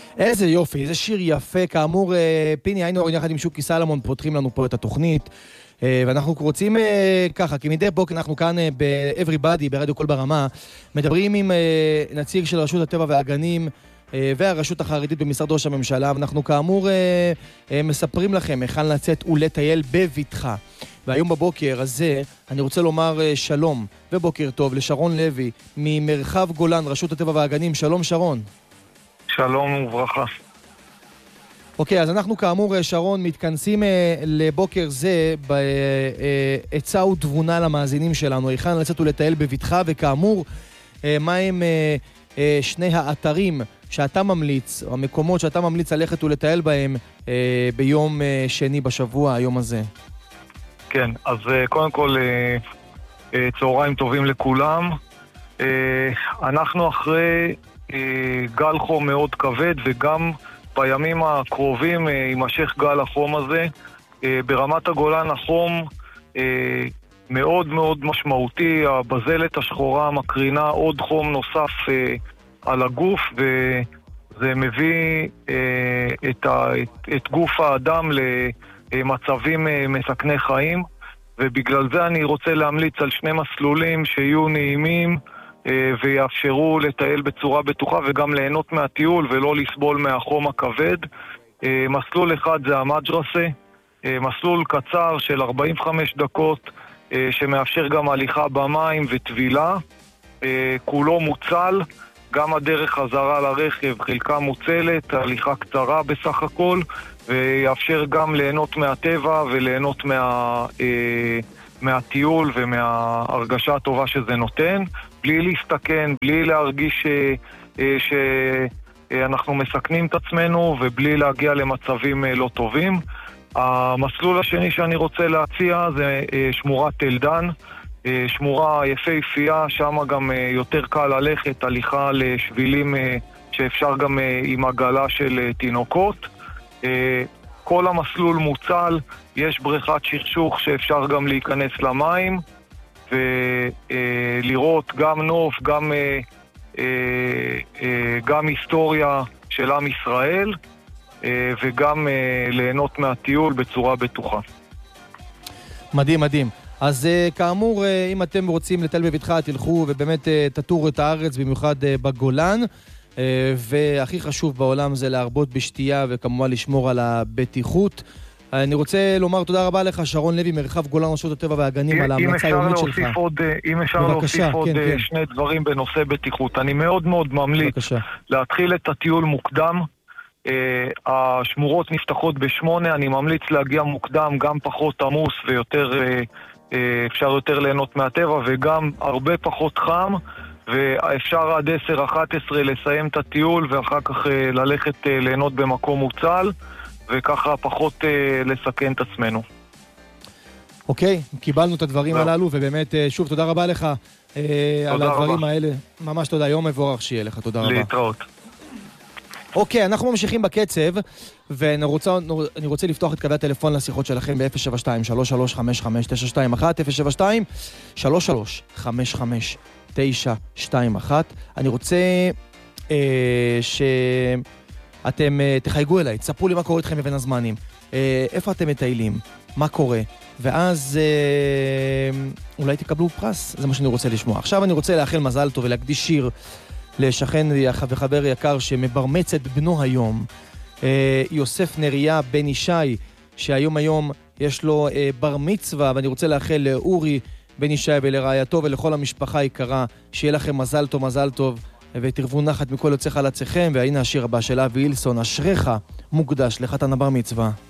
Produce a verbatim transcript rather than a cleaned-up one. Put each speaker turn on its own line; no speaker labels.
איזה יופי, איזה שיר יפה. כאמור, פיני, היינו יחד עם שוקי סלמון, פותחים לנו פה את התוכנית, ואנחנו רוצים ככה, כי מדי בוקר אנחנו כאן ב-Everybody, ברדיו כל ברמה, מדברים עם נציג של רשות הטבע והגנים, והרשות החרדית במשרד ראש הממשלה, ואנחנו כאמור מספרים לכם היכן לצאת ולטייל בביטחה. והיום בבוקר הזה אני רוצה לומר שלום ובוקר טוב לשרון לוי ממרחב גולן, רשות הטבע והגנים. שלום שרון.
שלום וברכה.
אוקיי, אז אנחנו כאמור שרון מתכנסים לבוקר זה בעצה ותבונה למאזינים שלנו, היכן לצאת ולטייל בביטחה, וכאמור מה הם שני האתרים שאתה ממליץ, או המקומות שאתה ממליץ ללכת ולטייל בהם ביום שני בשבוע, היום הזה.
כן, אז קודם כל צהריים טובים לכולם. אנחנו אחרי גל חום מאוד כבד, וגם בימים הקרובים יימשך גל החום הזה. ברמת הגולן החום מאוד מאוד משמעותי, הבזלת השחורה מקרינה עוד חום נוסף על הגוף, וזה מביא את, ה, את, את גוף האדם למצבים מסכני חיים, ובגלל זה אני רוצה להמליץ על שני מסלולים שיהיו נעימים ויאפשרו לטייל בצורה בטוחה וגם ליהנות מהטיול ולא לסבול מהחום הכבד. מסלול אחד זה המג'רסה, מסלול קצר של ארבעים וחמש דקות שמאפשר גם הליכה במים וטבילה, כולו מוצל, גם הדרך חזרה לרכב חלקה מוצלת, הליכה קצרה בסך הכל, ויאפשר גם ליהנות מהטבע וליהנות מה, מהטיול ומההרגשה הטובה שזה נותן, בלי להסתכן, בלי להרגיש שאנחנו מסכנים את עצמנו ובלי להגיע למצבים לא טובים. המסלול השני שאני רוצה להציע זה שמורת תל דן, שמורה יפהפייה, שם גם יותר קל ללכת, הליכה לשבילים שאפשר גם עם עגלה של תינוקות. כל המסלול מוצל, יש בריכת שכשוך שאפשר גם להיכנס למים ולראות גם נוף, גם, גם היסטוריה של עם ישראל, וגם ליהנות מהטיול בצורה בטוחה.
מדהים, מדהים. אז כאמור, אם אתם רוצים לטייל בביטחה, תלכו ובאמת תטורו את הארץ, במיוחד בגולן, והכי חשוב בעולם זה להרבות בשתייה וכמובן לשמור על הבטיחות. אני רוצה לומר תודה רבה לך, שרון לוי, מרחב גולן, רשות הטבע והגנים, על ההמלצה היומית שלך.
עוד, אם אפשר להוסיף עוד כן, כן. שני דברים בנושא בטיחות. אני מאוד מאוד ממליץ בבקשה. להתחיל את הטיול מוקדם. Uh, השמורות נפתחות בשמונה, אני ממליץ להגיע מוקדם, גם פחות עמוס ויותר uh, uh, אפשר יותר ליהנות מהטבע, וגם הרבה פחות חם, ואפשר עד עשר אחת עשרה לסיים את הטיול ואחר כך uh, ללכת uh, ליהנות במקום מוצל, וככה פחות uh, לסכן את עצמנו.
אוקיי, okay, קיבלנו את הדברים לא. הללו, ובאמת uh, שוב תודה רבה לך uh, על הדברים רבה. האלה, ממש תודה, יום מבורך שיהיה לך, תודה רבה.
להתראות.
אוקיי, אנחנו ממשיכים בקצב, ואני רוצה, אני רוצה לפתוח את קווי הטלפון לשיחות שלכם ב-אפס שבע שתיים שלוש שלוש חמש חמש תשע שתיים אחת, אפס שבע שתיים שלוש שלוש חמש חמש תשע שתיים אחת. אני רוצה אה, שאתם אה, תחייגו אליי, תספרו לי מה קורה איתכם בבין הזמנים. אה, איפה אתם מטיילים? מה קורה? ואז אה, אולי תקבלו פרס, זה מה שאני רוצה לשמוע. עכשיו אני רוצה לאחל מזל טוב ולהקדיש שיר לשכן וחבר יקר שמברמץ את בנו היום, יוסף נריה בן ישי, שהיום היום יש לו בר מצווה, ואני רוצה לאחל לאורי בן ישי ולרעייתו ולכל המשפחה היקרה, שיהיה לכם מזל טוב, מזל טוב, ותרבו נחת מכל יוצא חלציכם. והנה השיר הבא של אבי הילסון, אשריך, מוקדש לחתן הבר מצווה.